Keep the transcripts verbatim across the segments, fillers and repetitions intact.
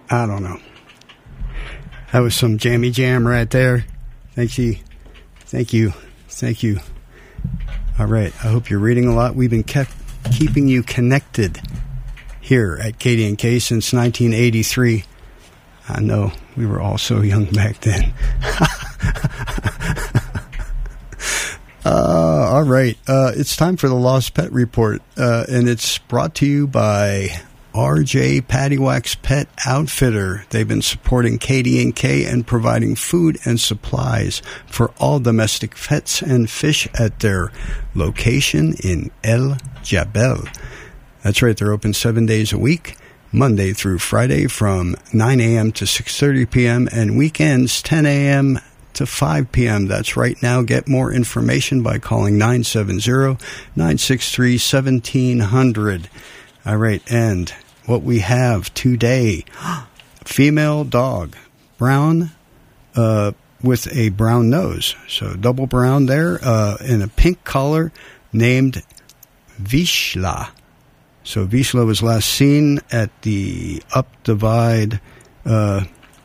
I don't know. That was some jammy jam right there. Thank you. Thank you. Thank you. All right. I hope you're reading a lot. We've been kept keeping you connected here at K D N K since nineteen eighty-three. I know we were all so young back then. uh, all right. Uh, it's time for the Lost Pet Report, uh, and it's brought to you by R J Pattywax Pet Outfitter. They've been supporting K D N K and providing food and supplies for all domestic pets and fish at their location in El Jabel. That's right, they're open seven days a week, Monday through Friday from nine a.m. to six thirty p.m. and weekends ten a.m. to five p.m. That's right. Now get more information by calling nine seven zero, nine six three, one seven zero zero. All right, and what we have today, female dog, brown uh, with a brown nose. So double brown there uh, in a pink collar named Vishla. So Vishla was last seen at the Up Divide uh,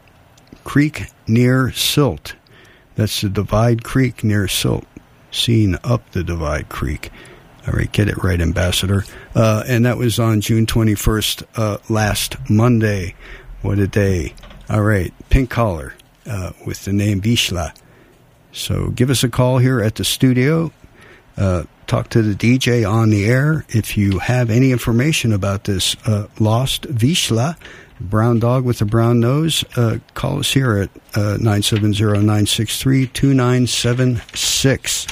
Creek near Silt. That's the Divide Creek near Silt. Seen up the Divide Creek. All right, get it right, Ambassador. Uh, and that was on June twenty-first, uh, last Monday. What a day. All right, pink collar uh, with the name Vishla. So give us a call here at the studio. Uh, talk to the D J on the air. If you have any information about this uh, lost Vishla, brown dog with a brown nose, uh, call us here at uh, nine seven zero, nine six three, two nine seven six.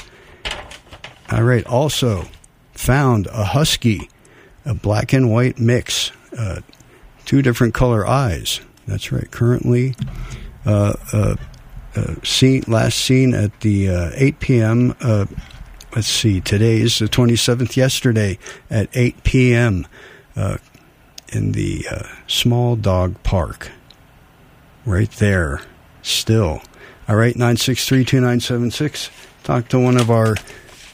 All right, also found a husky, a black and white mix, uh, two different color eyes. That's right, currently uh, uh, uh, seen, last seen at the uh, eight p.m., uh, let's see, today is the twenty-seventh, yesterday at eight p.m. Uh, in the uh, Small Dog Park. Right there, still. All right, nine six three, two nine seven six. Talk to one of our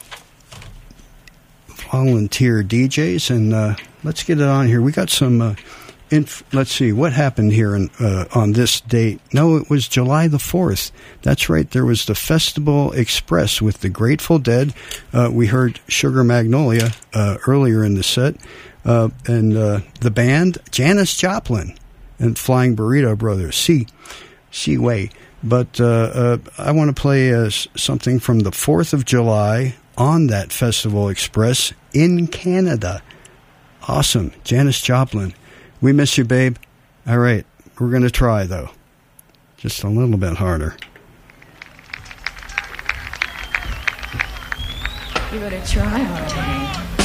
volunteer D Js, and uh, let's get it on here. We got some, uh, inf- let's see, what happened here in, uh, on this date? No, it was July the fourth. That's right, there was the Festival Express with the Grateful Dead. Uh, we heard Sugar Magnolia uh, earlier in the set. Uh, and uh, the band, Janis Joplin and Flying Burrito Brothers, C. C. Way. But uh, uh, I want to play uh, something from the fourth of July on that Festival Express in Canada. Awesome. Janis Joplin. We miss you, babe. All right. We're going to try, though. Just a little bit harder. You better try harder.